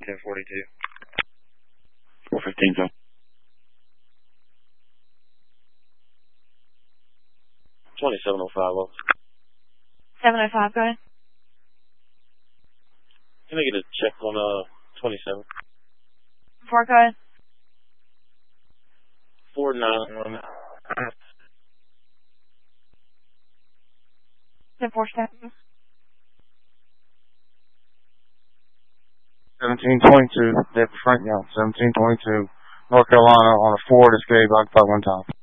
1042. 415, sir. 2705, 705, go ahead. Can I get a check on 27? 4, go ahead. 491. 1047. 1722, Frank Young, 1722, North Carolina on a Ford Escape occupied 1 time.